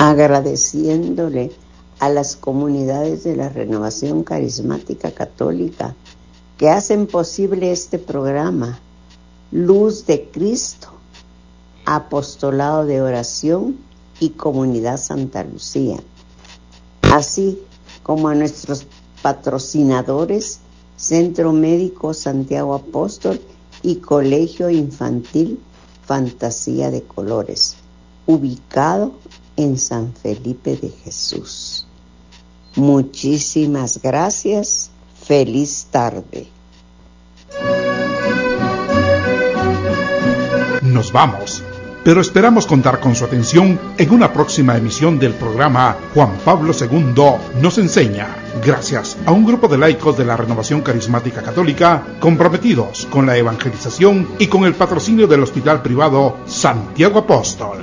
agradeciéndole a las comunidades de la Renovación Carismática Católica que hacen posible este programa, Luz de Cristo, Apostolado de Oración y Comunidad Santa Lucía, así como a nuestros patrocinadores, Centro Médico Santiago Apóstol y Colegio Infantil Fantasía de Colores, ubicado en San Felipe de Jesús. Muchísimas gracias. Feliz tarde. Nos vamos, pero esperamos contar con su atención en una próxima emisión del programa Juan Pablo II nos enseña, gracias a un grupo de laicos de la Renovación Carismática Católica comprometidos con la evangelización y con el patrocinio del Hospital Privado Santiago Apóstol.